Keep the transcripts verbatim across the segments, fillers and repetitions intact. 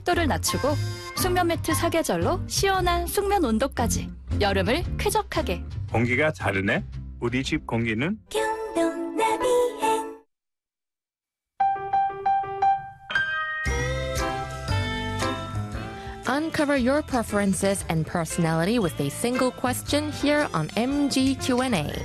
습도를 낮추고 숙면 매트 사계절로 시원한 숙면 온도까지 여름을 쾌적하게. 공기가 다르네. 우리 집 공기는 경동나비행. Uncover your preferences and personality with a single question here on M G Q and A.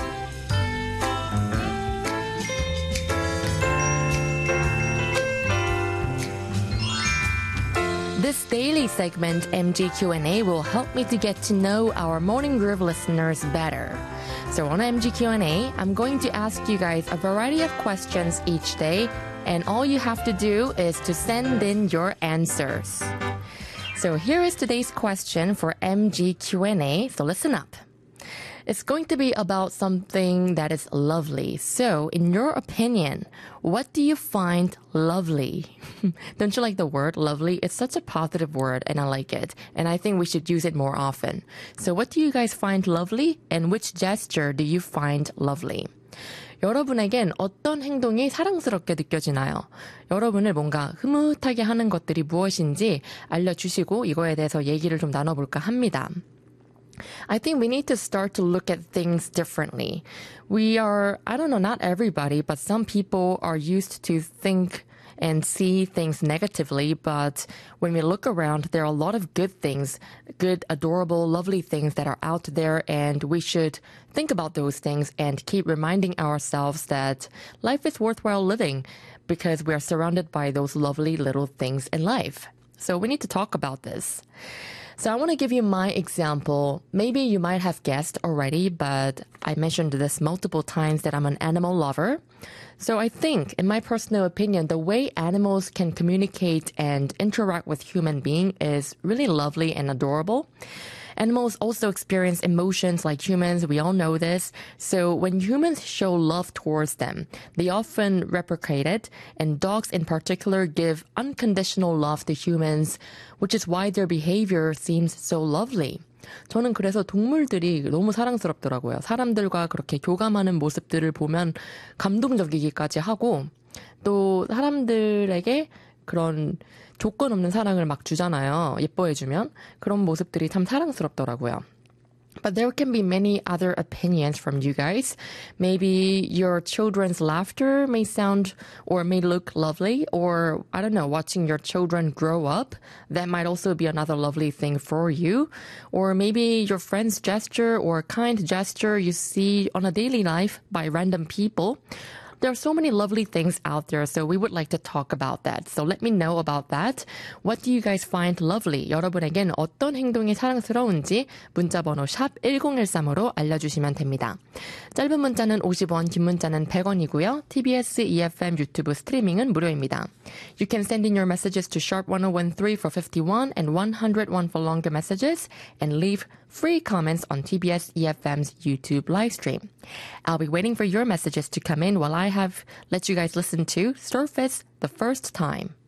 This daily segment, M G Q and A, will help me to get to know our Morning Groove listeners better. So on M G Q and A, I'm going to ask you guys a variety of questions each day, and all you have to do is to send in your answers. So here is today's question for M G Q and A, so listen up. It's going to be about something that is lovely. So, in your opinion, what do you find lovely? Don't you like the word lovely? It's such a positive word and I like it. And I think we should use it more often. So, what do you guys find lovely? And which gesture do you find lovely? 여러분에겐 어떤 행동이 사랑스럽게 느껴지나요? 여러분을 뭔가 흐뭇하게 하는 것들이 무엇인지 알려주시고 이거에 대해서 얘기를 좀 나눠볼까 합니다. I think we need to start to look at things differently. We are, I don't know, not everybody, but some people are used to think and see things negatively. But when we look around, there are a lot of good things, good, adorable, lovely things that are out there. And we should think about those things and keep reminding ourselves that life is worthwhile living because we are surrounded by those lovely little things in life. So we need to talk about this. So I want to give you my example. Maybe you might have guessed already, but I mentioned this multiple times that I'm an animal lover. So I think, in my personal opinion, the way animals can communicate and interact with human beings is really lovely and adorable. Animals also experience emotions like humans. We all know this. So when humans show love towards them, they often reciprocate it. And dogs in particular give unconditional love to humans, which is why their behavior seems so lovely. 저는 그래서 동물들이 너무 사랑스럽더라고요. 사람들과 그렇게 교감하는 모습들을 보면 감동적이기까지 하고 또 사람들에게 그런 조건 없는 사랑을 막 주잖아요. 예뻐해주면. 그런 모습들이 참 사랑스럽더라고요. But there can be many other opinions from you guys. Maybe your children's laughter may sound or may look lovely, or I don't know, watching your children grow up, that might also be another lovely thing for you. Or maybe your friend's gesture or kind gesture you see on a daily life by random people. There are so many lovely things out there, so we would like to talk about that. So let me know about that. What do you guys find lovely? 여러분에겐 어떤 행동이 사랑스러운지 문자번호 샵 일공일삼으로 알려주시면 됩니다. 짧은 문자는 오십 원, 긴 문자는 백 원이고요. 티비에스 이에프엠 유튜브 스트리밍은 무료입니다. You can send in your messages to sharp ten thirteen for fifty-one and one oh one for longer messages and leave free comments on T B S E F M's YouTube live stream. I'll be waiting for your messages to come in while I have let you guys listen to Surface the first time.